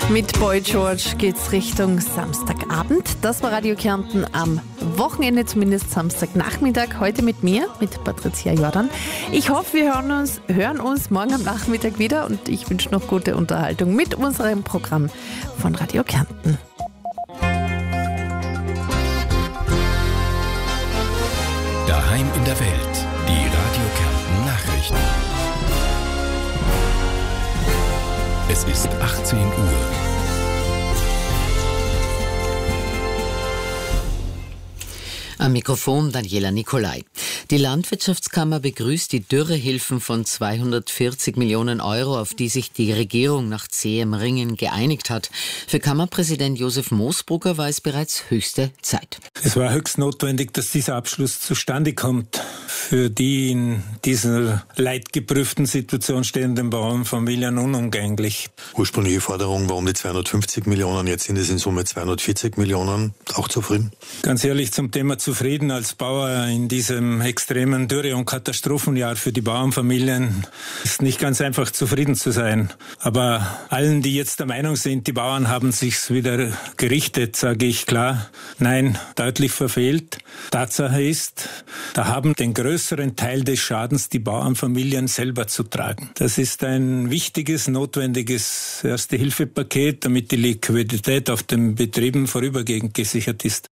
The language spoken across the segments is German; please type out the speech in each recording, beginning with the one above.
Mit Boy George geht's Richtung Samstagabend. Das war Radio Kärnten am Wochenende, zumindest Samstagnachmittag. Heute mit mir, mit Patricia Jordan. Ich hoffe, wir hören uns morgen am Nachmittag wieder und ich wünsche noch gute Unterhaltung mit unserem Programm von Radio Kärnten. Daheim in der Welt, die Radio Kärnten Nachrichten. Es ist 18 Uhr. Am Mikrofon Daniela Nicolai. Die Landwirtschaftskammer begrüßt die Dürrehilfen von 240 Millionen Euro, auf die sich die Regierung nach zähem Ringen geeinigt hat. Für Kammerpräsident Josef Moosbrugger war es bereits höchste Zeit. Es war höchst notwendig, dass dieser Abschluss zustande kommt. Für die in dieser leidgeprüften Situation stehenden Bauernfamilien unumgänglich. Ursprüngliche Forderung war um die 250 Millionen, jetzt sind es in Summe 240 Millionen. Auch zufrieden? Ganz ehrlich, zum Thema zufrieden als Bauer in diesem extremen Dürre- und Katastrophenjahr für die Bauernfamilien ist nicht ganz einfach zufrieden zu sein. Aber allen, die jetzt der Meinung sind, die Bauern haben sich's wieder gerichtet, sage ich klar, nein, deutlich verfehlt. Tatsache ist, da haben den größeren Teil des Schadens die Bauernfamilien selber zu tragen. Das ist ein wichtiges, notwendiges Erste-Hilfe-Paket, damit die Liquidität auf den Betrieben vorübergehend gesichert ist.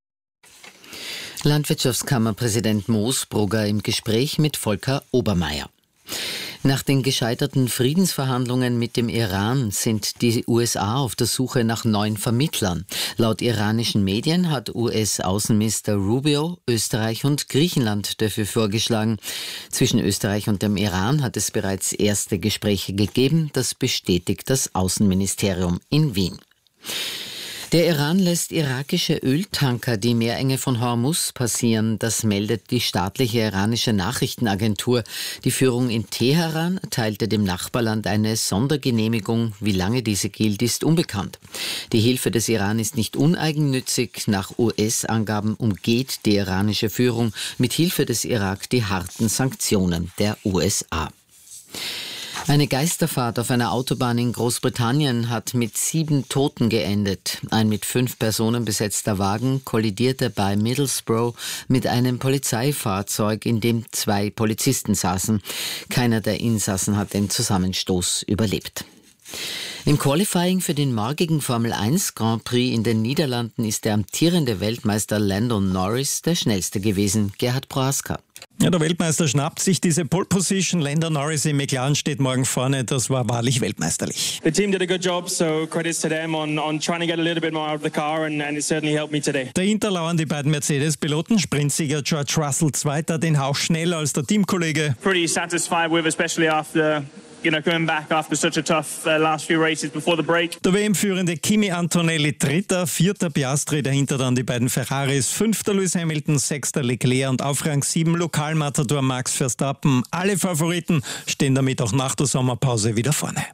Landwirtschaftskammerpräsident Moosbrugger im Gespräch mit Volker Obermeier. Nach den gescheiterten Friedensverhandlungen mit dem Iran sind die USA auf der Suche nach neuen Vermittlern. Laut iranischen Medien hat US-Außenminister Rubio Österreich und Griechenland dafür vorgeschlagen. Zwischen Österreich und dem Iran hat es bereits erste Gespräche gegeben. Das bestätigt das Außenministerium in Wien. Der Iran lässt irakische Öltanker die Meerenge von Hormuz passieren. Das meldet die staatliche iranische Nachrichtenagentur. Die Führung in Teheran teilte dem Nachbarland eine Sondergenehmigung. Wie lange diese gilt, ist unbekannt. Die Hilfe des Iran ist nicht uneigennützig. Nach US-Angaben umgeht die iranische Führung mit Hilfe des Irak die harten Sanktionen der USA. Eine Geisterfahrt auf einer Autobahn in Großbritannien hat mit 7 Toten geendet. Ein mit 5 Personen besetzter Wagen kollidierte bei Middlesbrough mit einem Polizeifahrzeug, in dem 2 Polizisten saßen. Keiner der Insassen hat den Zusammenstoß überlebt. Im Qualifying für den morgigen Formel 1 Grand Prix in den Niederlanden ist der amtierende Weltmeister Lando Norris der schnellste gewesen. Gerhard Prohaska. Ja, der Weltmeister schnappt sich diese Pole Position. Lando Norris im McLaren steht morgen vorne. Das war wahrlich weltmeisterlich. The team did a good job, so credits to them on trying to get a little bit more out of the car and it certainly helped me today. Dahinter lauern die beiden Mercedes-Piloten. Sprintsieger George Russell Zweiter, den Hauch schneller als der Teamkollege. Pretty satisfied with, especially after coming back after such a tough last few races before the break. Der WM-führende Kimi Antonelli Dritter, 4. Piastri, dahinter dann die beiden Ferraris, 5. Lewis Hamilton, 6. Leclerc und auf Rang 7 Lokalmatador Max Verstappen. Alle Favoriten stehen damit auch nach der Sommerpause wieder vorne.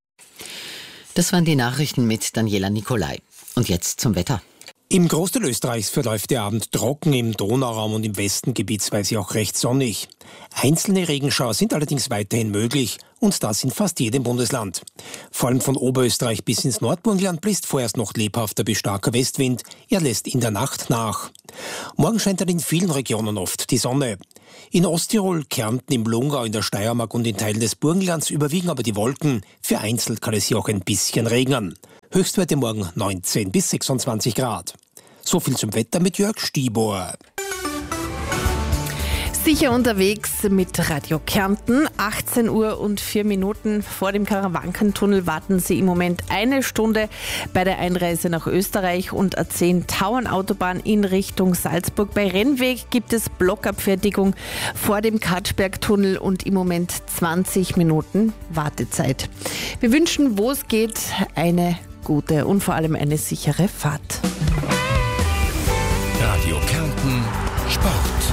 Das waren die Nachrichten mit Daniela Nicolai. Und jetzt zum Wetter. Im Großteil Österreichs verläuft der Abend trocken, im Donauraum und im Westen gebietsweise auch recht sonnig. Einzelne Regenschauer sind allerdings weiterhin möglich und das in fast jedem Bundesland. Vor allem von Oberösterreich bis ins Nordburgenland bläst vorerst noch lebhafter bis starker Westwind. Er lässt in der Nacht nach. Morgen scheint dann in vielen Regionen oft die Sonne. In Osttirol, Kärnten, im Lungau, in der Steiermark und in Teilen des Burgenlands überwiegen aber die Wolken. Vereinzelt kann es hier auch ein bisschen regnen. Höchstwerte morgen 19 bis 26 Grad. So viel zum Wetter mit Jörg Stibor. Sicher unterwegs mit Radio Kärnten. 18 Uhr und 4 Minuten vor dem Karawankentunnel warten Sie im Moment 1 Stunde bei der Einreise nach Österreich und A10 Tauernautobahn in Richtung Salzburg. Bei Rennweg gibt es Blockabfertigung vor dem Katschbergtunnel und im Moment 20 Minuten Wartezeit. Wir wünschen, wo es geht, eine gute und vor allem eine sichere Fahrt. Radio Kärnten Sport.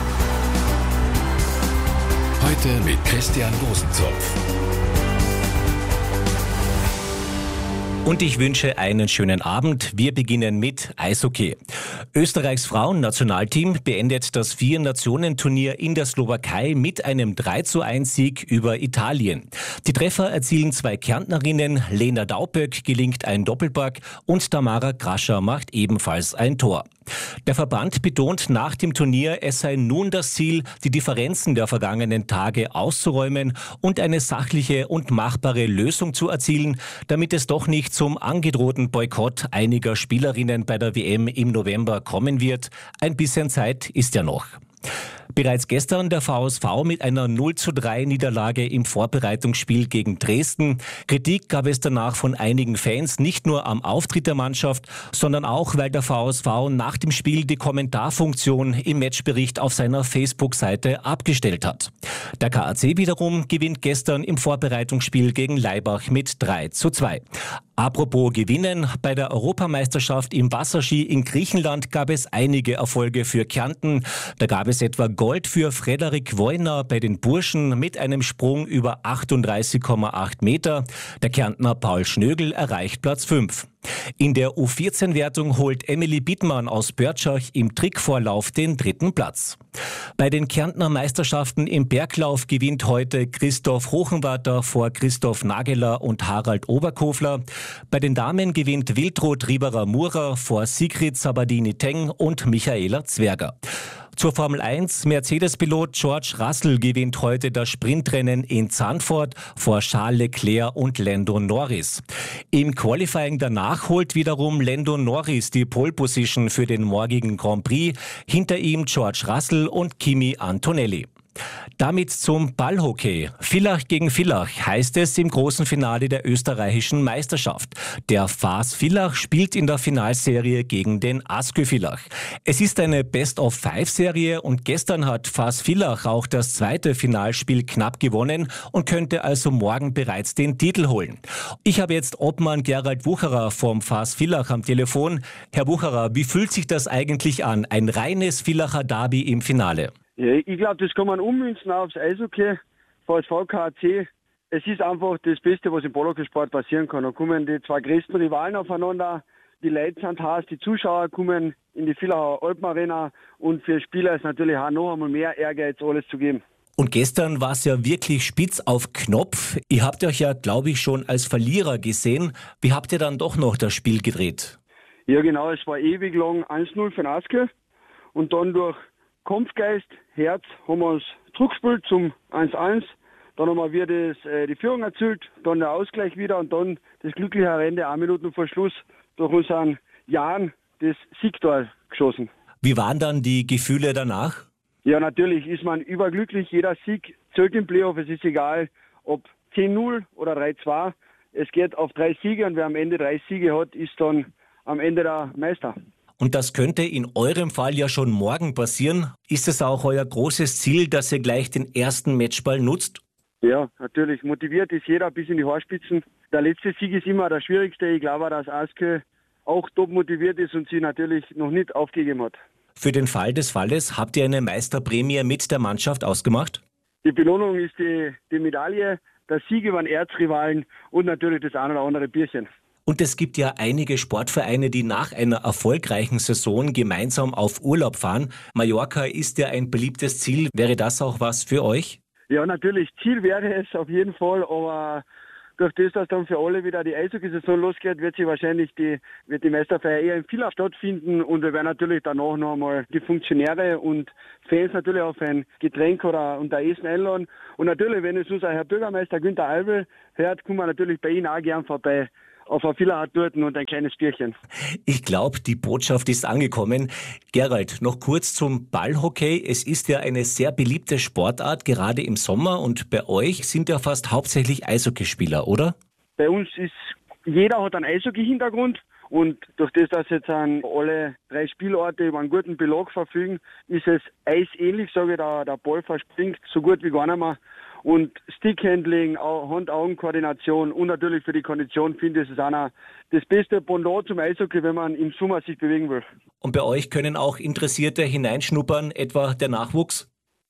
Heute mit Christian Rosenzopf. Und ich wünsche einen schönen Abend. Wir beginnen mit Eishockey. Österreichs Frauennationalteam beendet das 4-Nationen-Turnier in der Slowakei mit einem 3:1-Sieg über Italien. Die Treffer erzielen 2 Kärntnerinnen, Lena Dauböck gelingt ein Doppelpack und Tamara Grascher macht ebenfalls ein Tor. Der Verband betont nach dem Turnier, es sei nun das Ziel, die Differenzen der vergangenen Tage auszuräumen und eine sachliche und machbare Lösung zu erzielen, damit es doch nicht zum angedrohten Boykott einiger Spielerinnen bei der WM im November kommen wird. Ein bisschen Zeit ist ja noch. Bereits gestern der VSV mit einer 0:3 Niederlage im Vorbereitungsspiel gegen Dresden. Kritik gab es danach von einigen Fans, nicht nur am Auftritt der Mannschaft, sondern auch, weil der VSV nach dem Spiel die Kommentarfunktion im Matchbericht auf seiner Facebook-Seite abgestellt hat. Der KAC wiederum gewinnt gestern im Vorbereitungsspiel gegen Laibach mit 3:2. Apropos Gewinnen, bei der Europameisterschaft im Wasserski in Griechenland gab es einige Erfolge für Kärnten. Da gab es etwa Gold für Frederik Wojna bei den Burschen mit einem Sprung über 38,8 Meter. Der Kärntner Paul Schnögl erreicht Platz 5. In der U14-Wertung holt Emily Bittmann aus Börtschach im Trickvorlauf den 3. Platz. Bei den Kärntner Meisterschaften im Berglauf gewinnt heute Christoph Hochenwarter vor Christoph Nageler und Harald Oberkofler. Bei den Damen gewinnt Wiltrud Rieberer-Murer vor Sigrid Sabadini-Teng und Michaela Zwerger. Zur Formel 1, Mercedes-Pilot George Russell gewinnt heute das Sprintrennen in Zandvoort vor Charles Leclerc und Lando Norris. Im Qualifying danach holt wiederum Lando Norris die Pole Position für den morgigen Grand Prix, hinter ihm George Russell und Kimi Antonelli. Damit zum Ballhockey. Villach gegen Villach heißt es im großen Finale der österreichischen Meisterschaft. Der FAS Villach spielt in der Finalserie gegen den ASKÖ Villach. Es ist eine Best-of-5-Serie und gestern hat FAS Villach auch das 2. Finalspiel knapp gewonnen und könnte also morgen bereits den Titel holen. Ich habe jetzt Obmann Gerald Wucherer vom FAS Villach am Telefon. Herr Wucherer, wie fühlt sich das eigentlich an? Ein reines Villacher Derby im Finale. Ja, ich glaube, das kann man ummünzen aufs Eishockey, VSV, KAC. Es ist einfach das Beste, was im Polohockeysport passieren kann. Da kommen die 2 größten Rivalen aufeinander, die Leute sind heiß, die Zuschauer kommen in die Villacher Alpenarena und für Spieler ist natürlich auch noch einmal mehr Ehrgeiz, alles zu geben. Und gestern war es ja wirklich spitz auf Knopf. Ihr habt euch ja, glaube ich, schon als Verlierer gesehen. Wie habt ihr dann doch noch das Spiel gedreht? Ja genau, es war ewig lang 1:0 für den ASKÖ und dann durch Kampfgeist, Herz, haben wir uns zurückgespielt zum 1:1. Dann haben wir die Führung erzielt, dann der Ausgleich wieder und dann das glückliche Ende, 1 Minute vor Schluss, durch unseren Jan das Siegtor geschossen. Wie waren dann die Gefühle danach? Ja, natürlich ist man überglücklich. Jeder Sieg zählt im Playoff. Es ist egal, ob 10:0 oder 3:2. Es geht auf 3 Siege und wer am Ende 3 Siege hat, ist dann am Ende der Meister. Und das könnte in eurem Fall ja schon morgen passieren. Ist es auch euer großes Ziel, dass ihr gleich den ersten Matchball nutzt? Ja, natürlich. Motiviert ist jeder bis in die Haarspitzen. Der letzte Sieg ist immer der schwierigste. Ich glaube, dass ASKÖ auch top motiviert ist und sie natürlich noch nicht aufgegeben hat. Für den Fall des Falles habt ihr eine Meisterprämie mit der Mannschaft ausgemacht? Die Belohnung ist die Medaille, der Sieg über den Erzrivalen und natürlich das ein oder andere Bierchen. Und es gibt ja einige Sportvereine, die nach einer erfolgreichen Saison gemeinsam auf Urlaub fahren. Mallorca ist ja ein beliebtes Ziel. Wäre das auch was für euch? Ja, natürlich. Ziel wäre es auf jeden Fall, aber durch das, dass dann für alle wieder die Eishockey-Saison losgeht, wird die Meisterfeier eher in Villach stattfinden und wir werden natürlich danach noch einmal die Funktionäre und Fans natürlich auf ein Getränk oder unter Essen einladen. Und natürlich, wenn es unser Herr Bürgermeister Günther Albel hört, kommen wir natürlich bei Ihnen auch gern vorbei. Auf eine Villacher dort und ein kleines Bierchen. Ich glaube, die Botschaft ist angekommen. Gerald, noch kurz zum Ballhockey. Es ist ja eine sehr beliebte Sportart, gerade im Sommer. Und bei euch sind ja fast hauptsächlich Eishockeyspieler, oder? Bei uns jeder hat einen Eishockey-Hintergrund. Und durch das, dass jetzt alle 3 Spielorte über einen guten Belag verfügen, ist es eisähnlich, sage ich, der Ball verspringt so gut wie gar nicht mehr. Und Stickhandling, Hand-Augen-Koordination und natürlich für die Kondition finde ich es einer das beste Pendant zum Eishockey, wenn man im Sommer sich bewegen will. Und bei euch können auch Interessierte hineinschnuppern, etwa der Nachwuchs?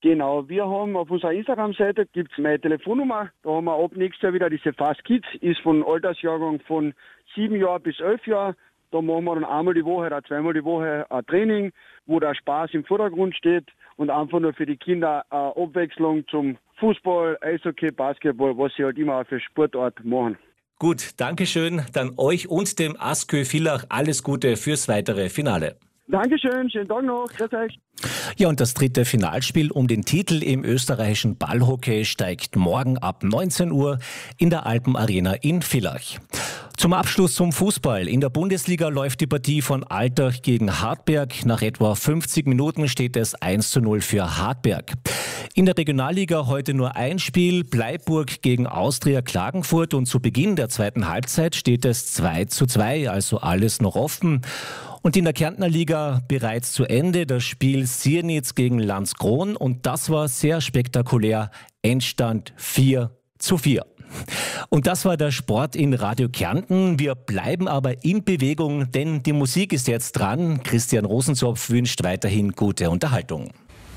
Genau, wir haben auf unserer Instagram-Seite gibt's meine Telefonnummer. Da haben wir ab nächstes Jahr wieder diese Fast Kids, ist von Altersjahrgang von 7 Jahren bis 11 Jahren. Da machen wir dann einmal die Woche oder zweimal die Woche ein Training, wo der Spaß im Vordergrund steht und einfach nur für die Kinder eine Abwechslung zum Fußball, Eishockey, Basketball, was sie halt immer für Sportart machen. Gut, Dankeschön. Dann euch und dem ASKÖ Villach alles Gute fürs weitere Finale. Dankeschön, schönen Tag noch. Grüß euch. Ja, und das dritte Finalspiel um den Titel im österreichischen Ballhockey steigt morgen ab 19 Uhr in der Alpenarena in Villach. Zum Abschluss zum Fußball. In der Bundesliga läuft die Partie von Altach gegen Hartberg. Nach etwa 50 Minuten steht es 1:0 für Hartberg. In der Regionalliga heute nur ein Spiel, Bleiburg gegen Austria Klagenfurt, und zu Beginn der zweiten Halbzeit steht es 2:2, also alles noch offen. Und in der Kärntner Liga bereits zu Ende das Spiel Siernitz gegen Landskron, und das war sehr spektakulär, Endstand 4:4. Und das war der Sport in Radio Kärnten. Wir bleiben aber in Bewegung, denn die Musik ist jetzt dran. Christian Rosenzopf wünscht weiterhin gute Unterhaltung.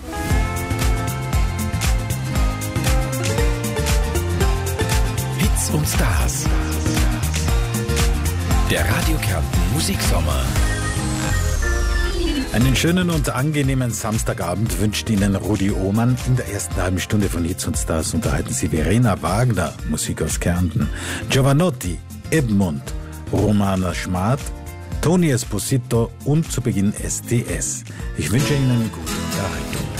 Hits und Stars. Der Radio Kärnten Musiksommer. Einen schönen und angenehmen Samstagabend wünscht Ihnen Rudi Ohmann. In der ersten halben Stunde von Hits und Stars unterhalten Sie Verena Wagner, Musik aus Kärnten, Giovanotti, Edmund, Romana Schmad, Toni Esposito und zu Beginn STS. Ich wünsche Ihnen gute